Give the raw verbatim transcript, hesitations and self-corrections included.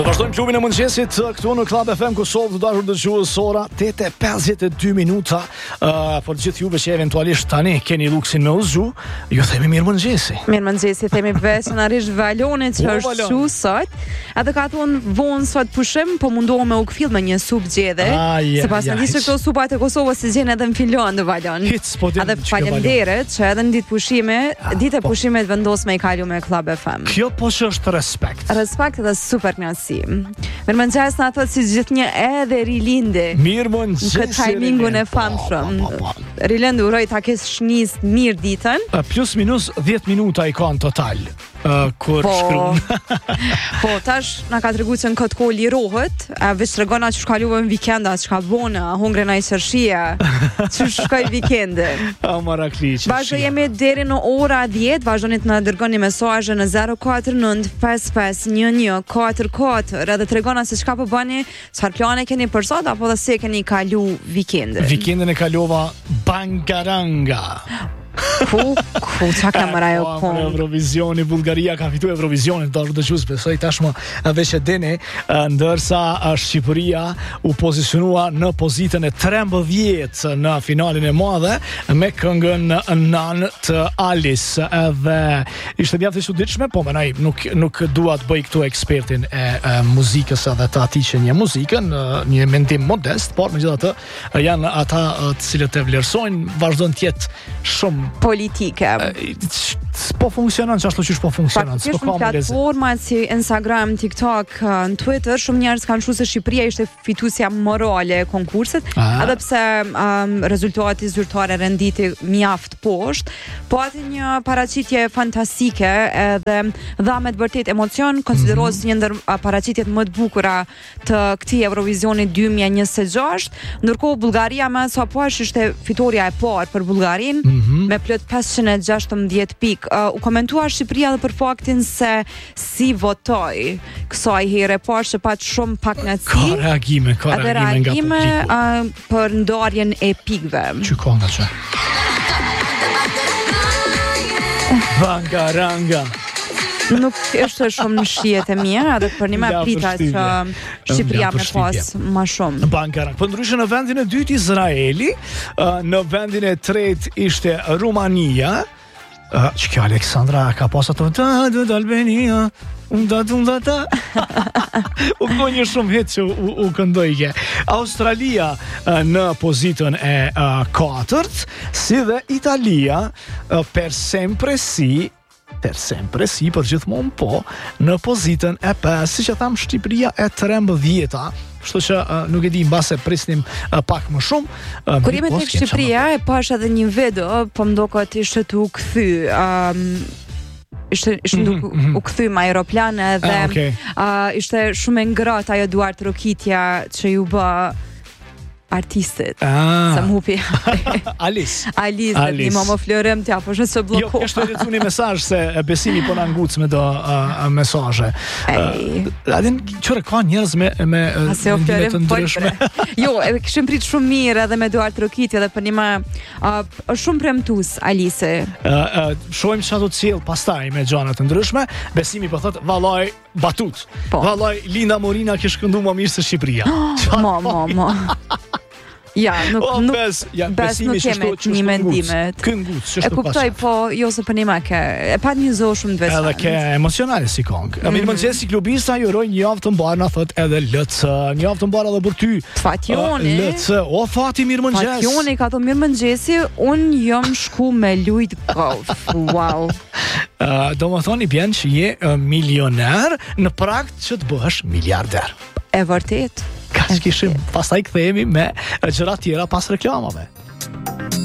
Vazhdojmë klubin e mëngjesit këtu në Club F M ku sot të dashur dëgjues ora tetë e pesëdhjetë e dy minuta. Uh, për gjithë juve që eventualisht tani keni luksin me uzu, ju themi mirë mëngjesi. Mirë mëngjesi, themi personalisht Valonit që është shu sot. Edhe ka thonë vonë sot pushim, po mundohem me u kfill me një supë gjede. Sipas në disë këto supat e Kosovës si gjen edhe në Finland Valon. Edhe faleminderit që edhe në ditë pushime, ditë e pushimit vendos me i kalu me Club F M. Kjo po që është respekt. Respekt dhe super knasi. Mirë mëngjes na thot si gjithnjë edhe rilindi. Mirë mëngjes. Në këtë timingun e famshëm. Rilindi uroj ta kesh shnis mirë ditën. Plus minus dhjetë minuta i ka në total. Uh, kur po, shkruan. Po, tash na ka treguar se në këtë kohë lirohet, a veç tregona që shkaluan vikenda, çka bona, hungren ai sërshia. Çu shkoj vikendin. A marakliç. Vazhdo jemi deri në ora dhjetë, vazhdoni të na dërgoni mesazhe në zero katër nëntë pesë pesë një një katër katër, edhe tregona se çka po bëni, çfarë plane keni për sot apo dhe si keni kalu vikendin. Vikendin e kalova Bangaranga. Ku, ku, qa ka mëra jo po, Eurovisioni, Bulgaria ka fitu Eurovisionin, do të dëgjues besoj tashmë veç e dini, ndërsa Shqipëria u pozicionua në pozitën e trembëdhjetë në finalin e madhe me këngën Nan të Alice, edhe ishte mjaft e çuditshme, po menaj nuk nuk dua të bëj këtu ekspertin e, e muzikës edhe të atij që një muzikën, një mendim modest, por megjithatë janë ata të cilët e vlerësojnë, vazhdon të jetë shumë politike. Po funksionon ashtu siç po funksionon. Faktikisht në platforma si Instagram, TikTok, në Twitter, shumë njerëz kanë thënë se Shqipëria ishte fituesja morale e konkursit, edhe pse um, rezultati zyrtar renditi mjaft poshtë, po atë një paraqitje fantastike edhe dha me të vërtet emocion, konsiderohet si një ndër paraqitjet më të bukura të këtij Eurovisioni dy mijë e njëzet e gjashtë, ndërkohë Bullgaria më sa po ishte fitoria e parë për Bullgarinë, mm -hmm. me plot pesëqind e gjashtëmbëdhjetë pikë. Uh, u komentua Shqipëria dhe për faktin se si votoi kësaj here, por që pat shumë pak ngaci. Ka reagime, ka reagime nga publiku. Uh, për ndarjen e pikëve. Që ka nga që? Bangaranga. Nuk është shumë në shijet e mia, edhe për një me prita që Shqipëria me pas ma shumë. Bangaranga. Për ndryshë në vendin e dytë Izraeli, në vendin e tretë ishte Rumania, Uh, që kjo Aleksandra ka pas ato da da Albania da da da u ko një shumë hit që u, u këndojke. Australia uh, në pozitën e uh, katërt, si dhe Italia uh, per sempre si per sempre si për gjithmonë po në pozitën e pesë, si që tham Shqipëria e trembëdhjeta. Kështu që uh, nuk e di mbase prisnim uh, pak më shumë. Uh, Kur jemi tek Shqipëria e pash edhe një video, po mdoket ishte të u kthy, um, ishte ishte mm -hmm. u kthy me aeroplan edhe ah, okay. uh, ishte shumë e ngrohtë ajo duart rokitja që ju bë artistit. Ah. Sa mupi. Alice. Alice, Alice. Një më florëm të apo shë bloko. Jo, kështë të lecu një mesazh se besimi po në nguc me do uh, mesazhe. Uh, adin, qëre ka njerëz me, me mendimet të ndryshme. Jo, edhe këshim prit shumë mirë edhe me duart rokitje dhe për një ma uh, shumë premtus, Alice. Uh, uh, Shojmë që ato cilë pastaj me gjanat të ndryshme, besimi po thot, valoj batut. Po. Valoj Linda Morina kish këndu më mirë se Shqipëria. Mo, mo, mo. Ja, nuk oh, nuk bes, ja, bes nuk keme një mendimet. Kënguc, e kuptoj, po jo se për një ma ke, e pa një zohë shumë të veçantë. Edhe ke emocionale si kong. Mm -hmm. Mëngjes si klubista ju uroj një javë të mbarë, na thot edhe L C, një javë të mbarë edhe për ty. Fationi. Uh, L C, o Fati mirë mëngjes. Fationi ka thënë mirë mëngjesi, unë jam shku me lujt golf. Wow. Uh, do më thoni bjen që je uh, milioner në prakt që të bëhesh miliarder. E vërtet. Ka që kishim, pastaj kthehemi me gjëra tjera pas reklamave.